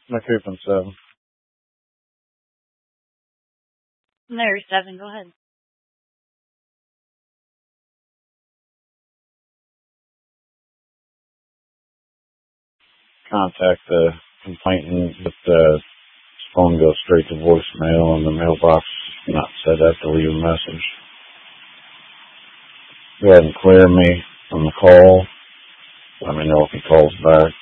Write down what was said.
McCoopin 7. Mary 7, go ahead. Contact the complainant, but the phone goes straight to voicemail and the mailbox is not set up to leave a message. Go ahead and clear me from the call. Let me know if he calls back.